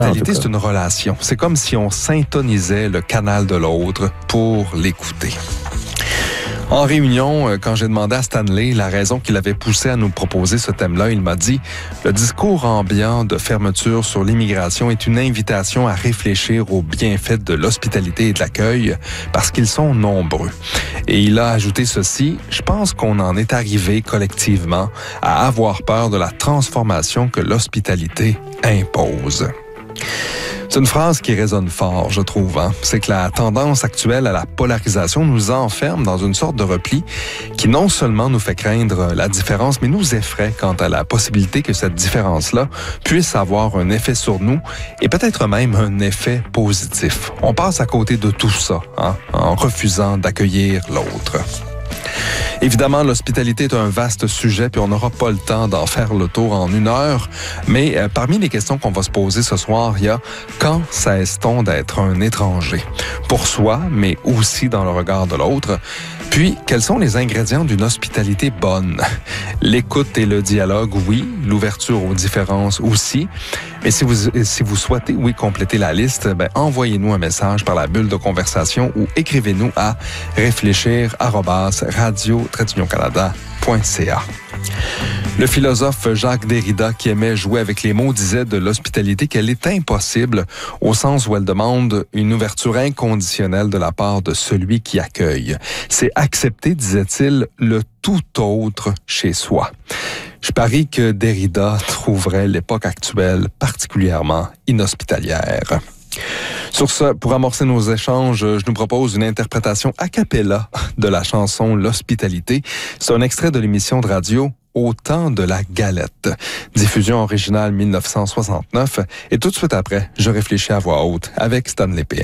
L'hospitalité, c'est une relation. C'est comme si on syntonisait le canal de l'autre pour l'écouter. En réunion, quand j'ai demandé à Stanley la raison qui l'avait poussé à nous proposer ce thème-là, il m'a dit « Le discours ambiant de fermeture sur l'immigration est une invitation à réfléchir aux bienfaits de l'hospitalité et de l'accueil parce qu'ils sont nombreux. » Et il a ajouté ceci « Je pense qu'on en est arrivé collectivement à avoir peur de la transformation que l'hospitalité impose. » C'est une phrase qui résonne fort, je trouve. C'est que la tendance actuelle à la polarisation nous enferme dans une sorte de repli qui non seulement nous fait craindre la différence, mais nous effraie quant à la possibilité que cette différence-là puisse avoir un effet sur nous et peut-être même un effet positif. On passe à côté de tout ça en refusant d'accueillir l'autre. Évidemment, l'hospitalité est un vaste sujet, puis on n'aura pas le temps d'en faire le tour en 1 heure. Mais parmi les questions qu'on va se poser ce soir, il y a « Quand cesse-t-on d'être un étranger? » Pour soi, mais aussi dans le regard de l'autre. Puis, quels sont les ingrédients d'une hospitalité bonne? L'écoute et le dialogue, oui. L'ouverture aux différences aussi. Mais si vous souhaitez, compléter la liste, envoyez-nous un message par la bulle de conversation ou écrivez-nous à réfléchir@radio-canada.ca. Le philosophe Jacques Derrida, qui aimait jouer avec les mots, disait de l'hospitalité qu'elle est impossible au sens où elle demande une ouverture inconditionnelle de la part de celui qui accueille. C'est accepter, disait-il, le tout autre chez soi. Je parie que Derrida trouverait l'époque actuelle particulièrement inhospitalière. Sur ce, pour amorcer nos échanges, je nous propose une interprétation a cappella de la chanson L'Hospitalité. C'est un extrait de l'émission de radio Au temps de la galette. Diffusion originale 1969. Et tout de suite après, je réfléchis à voix haute avec Stanley PM.